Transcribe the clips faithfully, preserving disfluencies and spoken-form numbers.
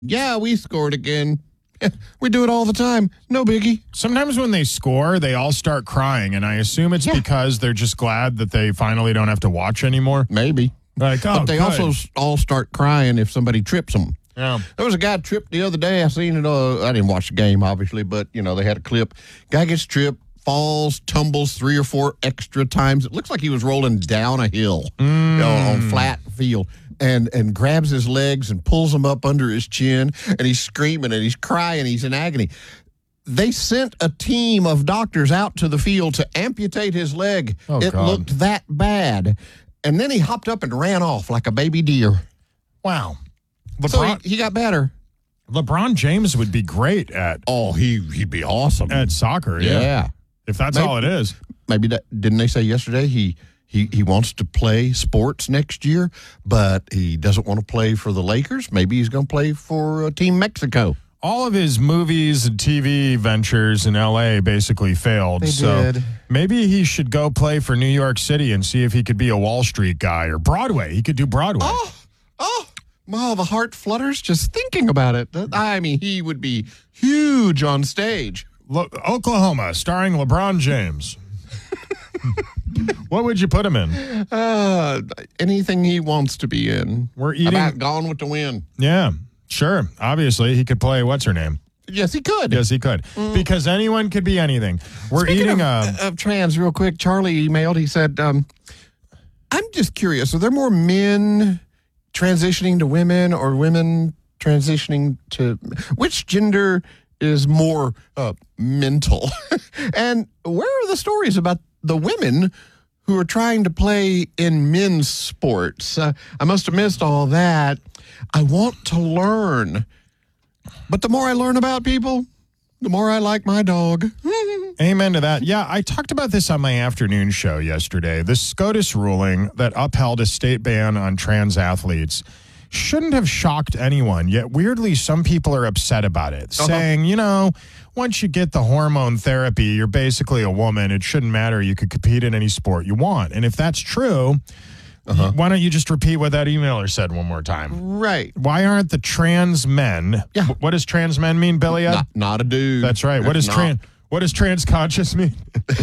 Yeah, we scored again. We do it all the time. No biggie. Sometimes when they score, they all start crying, and I assume it's Yeah. because they're just glad that they finally don't have to watch anymore. Maybe. Like, oh, but they good. also s- all start crying if somebody trips them. Yeah. There was a guy tripped the other day. I seen it. Uh, I didn't watch the game, obviously, but, you know, they had a clip. Guy gets tripped, falls, tumbles three or four extra times. It looks like he was rolling down a hill Mm. you know, on flat field. And and grabs his legs and pulls them up under his chin, and he's screaming and he's crying. He's in agony. They sent a team of doctors out to the field to amputate his leg. Oh, it God. looked that bad. And then he hopped up and ran off like a baby deer. Wow. So LeBron, he, he got better. LeBron James would be great at Oh, he, he'd be awesome. at soccer. Yeah. yeah. If that's Maybe- all it is. Maybe that, didn't they say yesterday he, he, he wants to play sports next year, but he doesn't want to play for the Lakers? Maybe he's going to play for uh, Team Mexico. All of his movies and T V ventures in L A basically failed. They so did. maybe he should go play for New York City and see if he could be a Wall Street guy or Broadway. He could do Broadway. Oh, oh, well, the heart flutters just thinking about it. That- I mean, he would be huge on stage. Lo- Oklahoma, starring LeBron James. What would you put him in? Uh, anything he wants to be in. We're How eating. about Gone with the Wind? Yeah, sure. Obviously, he could play what's her name. Yes, he could. Yes, he could. Because anyone could be anything. We're Speaking eating of, a. of trans, real quick, Charlie emailed. He said, um, I'm just curious. Are there more men transitioning to women or women transitioning to which gender is more uh, mental? And where are the stories about the women who are trying to play in men's sports? Uh, I must have missed all that. I want to learn. But the more I learn about people, the more I like my dog. Amen to that. Yeah, I talked about this on my afternoon show yesterday. The SCOTUS ruling that upheld a state ban on trans athletes shouldn't have shocked anyone, yet weirdly some people are upset about it, Uh-huh. saying, you know, once you get the hormone therapy, you're basically a woman. It shouldn't matter. You could compete in any sport you want. And if that's true, Uh-huh. why don't you just repeat what that emailer said one more time? Right. Why aren't the trans men? Yeah. What does trans men mean, Billy? Ed? Not, not a dude. That's right. What does Not- trans? What does trans conscious mean?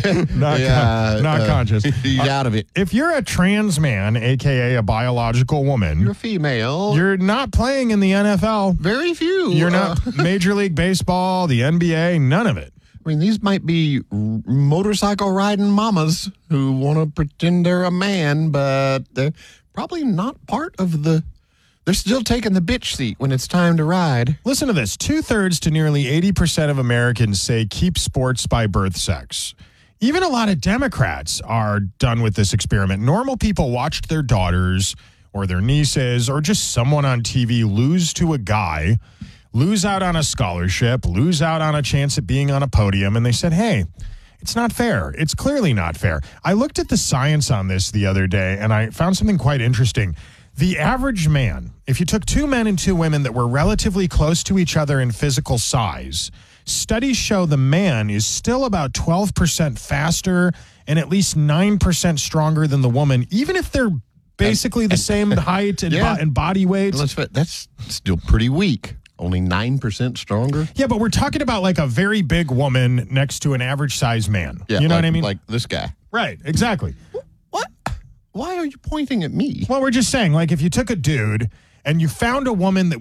not Yeah, con- not uh, conscious. He's out of it. If you're a trans man, aka a biological woman, You're a female. you're not playing in the N F L. very few. You're Uh, not Major League Baseball, the N B A, none of it. I mean, these might be r- motorcycle riding mamas who want to pretend they're a man, but they're probably not part of the. They're still taking the bitch seat when it's time to ride. Listen to this. Two-thirds to nearly eighty percent of Americans say keep sports by birth sex. Even a lot of Democrats are done with this experiment. Normal people watched their daughters or their nieces or just someone on T V lose to a guy, lose out on a scholarship, lose out on a chance at being on a podium, and they said, hey, it's not fair. It's clearly not fair. I looked at the science on this the other day, and I found something quite interesting. The average man, if you took two men and two women that were relatively close to each other in physical size, studies show the man is still about twelve percent faster and at least nine percent stronger than the woman, even if they're basically the same height and, Yeah. bo- and body weight. Let's fa- That's still pretty weak. Only nine percent stronger. Yeah, but we're talking about like a very big woman next to an average size man. Yeah, you know like, what I mean? Like this guy. Right, exactly. What? Why are you pointing at me? Well, we're just saying, like, if you took a dude and you found a woman that